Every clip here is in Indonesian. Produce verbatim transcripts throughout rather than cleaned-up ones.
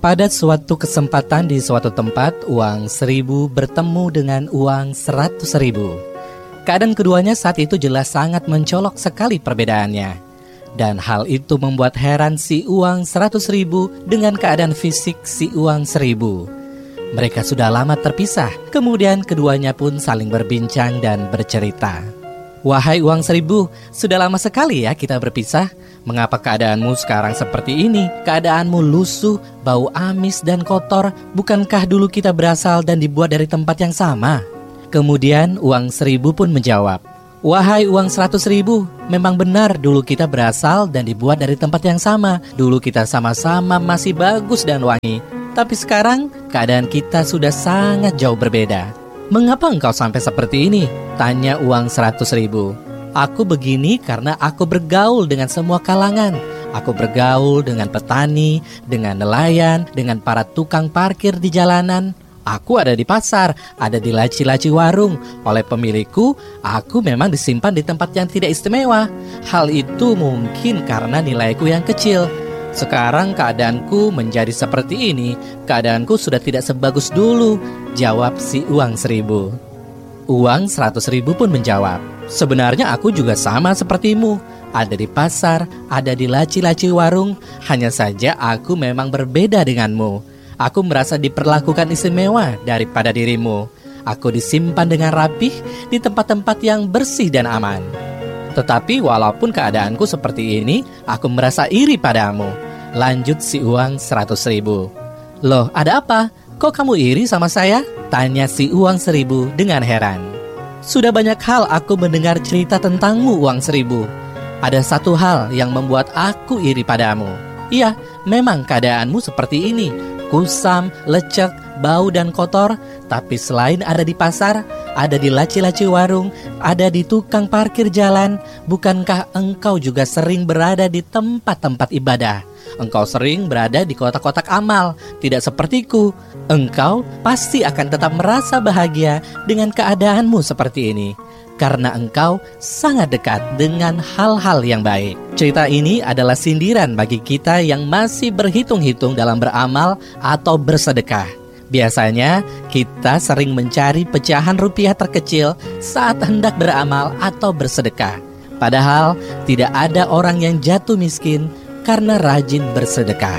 Pada suatu kesempatan di suatu tempat, uang seribu bertemu dengan uang seratus ribu. Keadaan keduanya saat itu jelas sangat mencolok sekali perbedaannya. Dan hal itu membuat heran si uang seratus ribu dengan keadaan fisik si uang seribu. Mereka sudah lama terpisah, kemudian keduanya pun saling berbincang dan bercerita. Wahai uang seribu, sudah lama sekali ya kita berpisah. Mengapa keadaanmu sekarang seperti ini? Keadaanmu lusuh, bau amis dan kotor. Bukankah dulu kita berasal dan dibuat dari tempat yang sama? Kemudian uang seribu pun menjawab, wahai uang seratus ribu, memang benar dulu kita berasal dan dibuat dari tempat yang sama. Dulu kita sama-sama masih bagus dan wangi. Tapi sekarang keadaan kita sudah sangat jauh berbeda. Mengapa engkau sampai seperti ini? Tanya uang seratus ribu. Aku begini karena aku bergaul dengan semua kalangan. Aku bergaul dengan petani, dengan nelayan, dengan para tukang parkir di jalanan. Aku ada di pasar, ada di laci-laci warung. Oleh pemilikku, aku memang disimpan di tempat yang tidak istimewa. Hal itu mungkin karena nilaiku yang kecil. Sekarang keadaanku menjadi seperti ini. Keadaanku sudah tidak sebagus dulu, jawab si uang seribu. Uang seratus ribu pun menjawab, sebenarnya aku juga sama sepertimu. Ada di pasar, ada di laci-laci warung. Hanya saja aku memang berbeda denganmu. Aku merasa diperlakukan istimewa daripada dirimu. Aku disimpan dengan rapih di tempat-tempat yang bersih dan aman. Tetapi walaupun keadaanku seperti ini, aku merasa iri padamu. Lanjut si uang seratus ribu. Loh, ada apa? Kok kamu iri sama saya? Tanya si uang seribu dengan heran. Sudah banyak hal aku mendengar cerita tentangmu, uang seribu. Ada satu hal yang membuat aku iri padamu. Iya, memang keadaanmu seperti ini. Kusam, lecek, bau dan kotor. Tapi selain ada di pasar, ada di laci-laci warung, ada di tukang parkir jalan, bukankah engkau juga sering berada di tempat-tempat ibadah? Engkau sering berada di kotak-kotak amal. Tidak sepertiku. Engkau pasti akan tetap merasa bahagia dengan keadaanmu seperti ini, karena engkau sangat dekat dengan hal-hal yang baik. Cerita ini adalah sindiran bagi kita yang masih berhitung-hitung dalam beramal atau bersedekah. Biasanya kita sering mencari pecahan rupiah terkecil saat hendak beramal atau bersedekah. Padahal tidak ada orang yang jatuh miskin karena rajin bersedekah.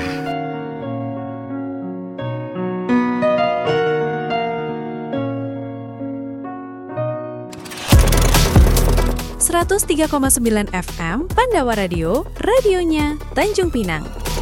seratus tiga koma sembilan F M Pandawa Radio, radionya Tanjung Pinang.